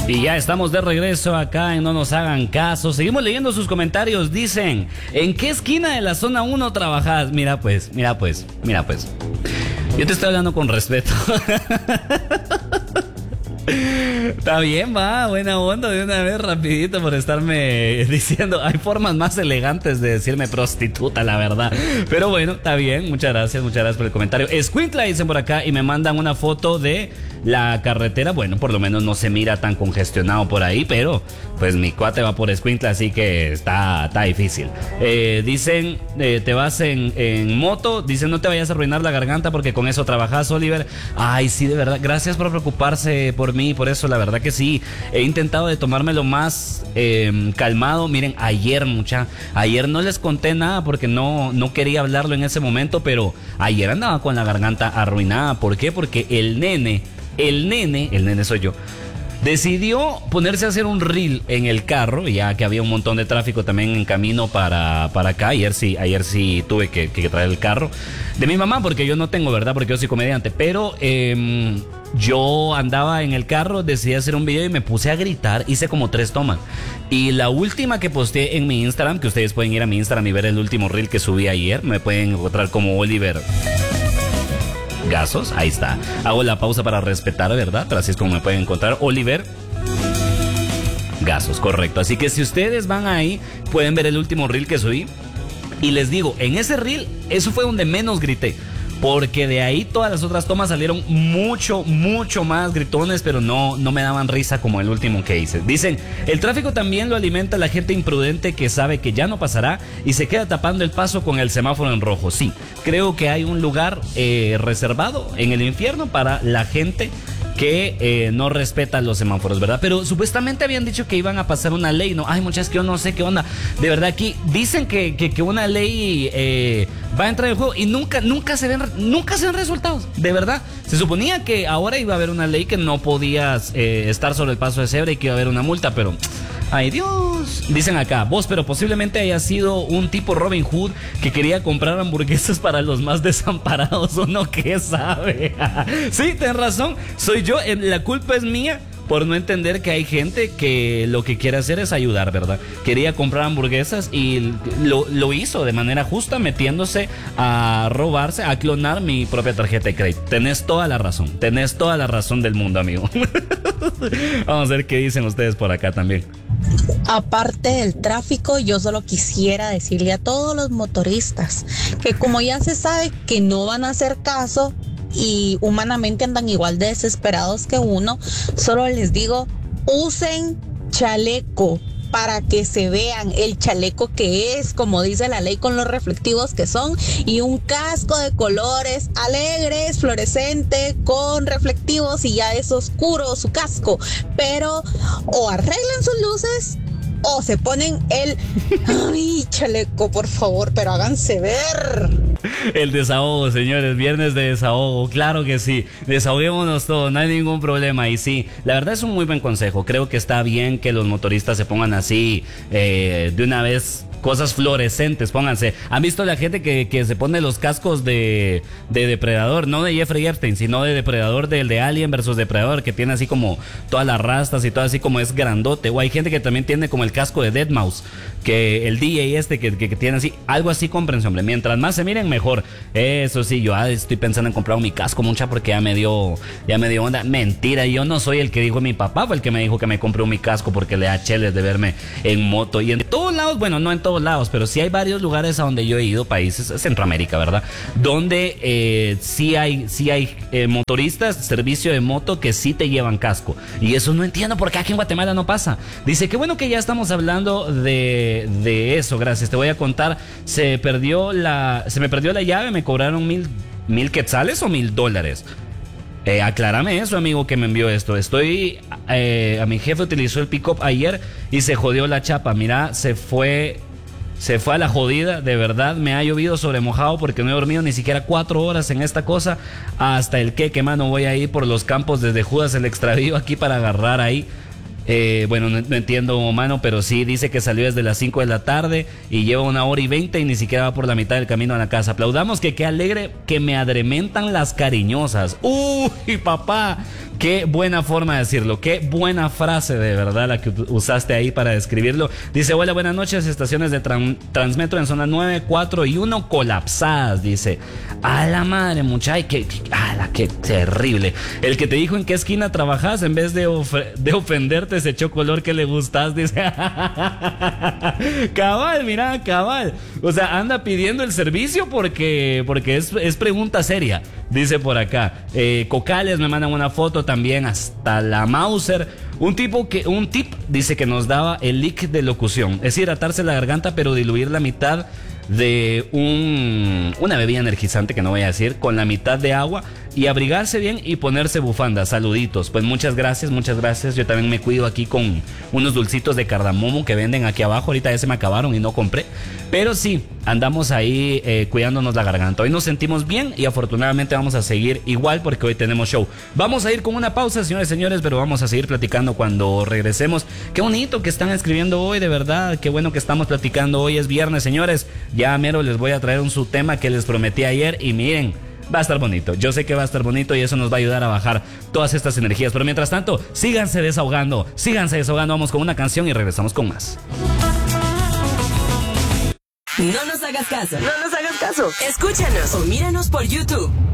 Y ya estamos de regreso acá en No Nos Hagan Caso. Seguimos leyendo sus comentarios. Dicen, ¿en qué esquina de la zona 1 trabajas? Mira pues. Yo te estoy hablando con respeto. Está bien, va, buena onda de una vez rapidito por estarme diciendo. Hay formas más elegantes de decirme prostituta, la verdad. Pero bueno, está bien, muchas gracias por el comentario. Escuintla dicen por acá y me mandan una foto de la carretera. Bueno, por lo menos no se mira tan congestionado por ahí, pero pues mi cuate va por Escuintla, así que está difícil. Dicen, te vas en moto, dicen no te vayas a arruinar la garganta porque con eso trabajas, Oliver. Ay, sí, de verdad, gracias por preocuparse por mí, por eso, la verdad que sí. He intentado de tomármelo más calmado. Miren, ayer no les conté nada porque no quería hablarlo en ese momento, pero ayer andaba con la garganta arruinada. ¿Por qué? Porque el nene soy yo, decidió ponerse a hacer un reel en el carro, ya que había un montón de tráfico también en camino para acá. Ayer sí tuve que traer el carro de mi mamá, porque yo no tengo, ¿verdad? Porque yo soy comediante, pero yo andaba en el carro, decidí hacer un video y me puse a gritar, hice como 3 tomas. Y la última que posteé en mi Instagram, que ustedes pueden ir a mi Instagram y ver el último reel que subí ayer, me pueden encontrar como Oliver Gasos, ahí está. Hago la pausa para respetar, ¿verdad? Pero así es como me pueden encontrar, Oliver Gasos, correcto. Así que si ustedes van ahí, pueden ver el último reel que subí. Y les digo, en ese reel, eso fue donde menos grité, porque de ahí todas las otras tomas salieron mucho más gritones, pero no me daban risa como el último que hice. Dicen, el tráfico también lo alimenta la gente imprudente que sabe que ya no pasará y se queda tapando el paso con el semáforo en rojo. Sí, creo que hay un lugar reservado en el infierno para la gente que no respeta los semáforos, ¿verdad? Pero supuestamente habían dicho que iban a pasar una ley, ¿no? Ay, muchachos, que yo no sé qué onda. De verdad, aquí dicen que una ley va a entrar en juego y nunca se ven resultados, de verdad. Se suponía que ahora iba a haber una ley que no podías estar sobre el paso de cebra y que iba a haber una multa, pero... ¡ay, Dios! Dicen acá, vos, pero posiblemente haya sido un tipo Robin Hood que quería comprar hamburguesas para los más desamparados, ¿o no? ¿Qué sabe? Sí, tenés razón, soy yo, la culpa es mía por no entender que hay gente que lo que quiere hacer es ayudar, ¿verdad? Quería comprar hamburguesas y lo hizo de manera justa, metiéndose a robarse, a clonar mi propia tarjeta de crédito. Tenés toda la razón del mundo, amigo. Vamos a ver qué dicen ustedes por acá también. Aparte del tráfico, yo solo quisiera decirle a todos los motoristas que como ya se sabe que no van a hacer caso y humanamente andan igual de desesperados que uno, solo les digo, usen chaleco para que se vean el chaleco que es, como dice la ley, con los reflectivos que son, y un casco de colores alegres, fluorescente, con reflectivos, y ya es oscuro su casco, pero o arreglan sus luces o se ponen el ay, chaleco, por favor, pero háganse ver. El desahogo, señores, viernes de desahogo, claro que sí, desahoguémonos todos, no hay ningún problema. Y sí, la verdad es un muy buen consejo. Creo que está bien que los motoristas se pongan así de una vez, cosas fluorescentes, pónganse. ¿Han visto la gente que se pone los cascos de depredador? No de Jeffrey Epstein, sino de depredador, del de Alien versus Depredador, que tiene así como todas las rastas y todo así como es grandote. O hay gente que también tiene como el casco de Deadmau5, que el DJ que tiene así, algo así, comprensión, hombre. Mientras más se miren, mejor. Eso sí, yo estoy pensando en comprar mi casco, mucha, porque ya me dio onda. Mentira, yo no soy el que dijo, mi papá fue el que me dijo que me compré mi casco porque le da cheles de verme en moto. Y en todos lados, bueno, no en todos lados, pero sí hay varios lugares a donde yo he ido, países, Centroamérica, ¿verdad? Donde sí hay motoristas, servicio de moto, que sí te llevan casco. Y eso no entiendo por qué aquí en Guatemala no pasa. Dice, qué bueno que ya estamos hablando de eso, gracias. Te voy a contar, se me perdió la llave, me cobraron $1,000 quetzales o $1,000. Aclárame eso, amigo, que me envió esto. A mi jefe utilizó el pick-up ayer y se jodió la chapa. Mira, se fue a la jodida, de verdad. Me ha llovido sobre mojado porque no he dormido ni siquiera 4 horas en esta cosa. Hasta el que mano, voy a ir por los campos desde Judas el Extravío aquí para agarrar ahí Bueno, no entiendo, mano, pero sí dice que salió desde las 5 de la tarde y lleva 1 hora y 20 y ni siquiera va por la mitad del camino a la casa. Aplaudamos, que qué alegre que me adrementan las cariñosas. Uy, papá, qué buena forma de decirlo, qué buena frase de verdad la que usaste ahí para describirlo. Dice, hola, buenas noches, estaciones de Transmetro en zona 9, 4 y 1 colapsadas, dice. A la madre, muchacha, qué terrible. El que te dijo en qué esquina trabajas, en vez de ofenderte, se echó color que le gustas, dice. Cabal, mira, cabal. O sea, anda pidiendo el servicio porque es pregunta seria, dice por acá. Cocales me mandan una foto también, hasta la Mauser. Un tip dice que nos daba el lick de locución, es hidratarse la garganta pero diluir la mitad de una bebida energizante, que no voy a decir, con la mitad de agua y abrigarse bien y ponerse bufanda. Saluditos. Pues muchas gracias. Yo también me cuido aquí con unos dulcitos de cardamomo que venden aquí abajo. Ahorita ya se me acabaron y no compré, pero sí, andamos ahí cuidándonos la garganta. Hoy nos sentimos bien y afortunadamente vamos a seguir igual porque hoy tenemos show. Vamos a ir con una pausa, señores, pero vamos a seguir platicando cuando regresemos. Qué bonito que están escribiendo hoy, de verdad. Qué bueno que estamos platicando hoy. Es viernes, señores. Ya mero les voy a traer un tema que les prometí ayer y miren, va a estar bonito. Yo sé que va a estar bonito y eso nos va a ayudar a bajar todas estas energías. Pero mientras tanto, síganse desahogando. Vamos con una canción y regresamos con más. No nos hagas caso. Escúchanos o míranos por YouTube.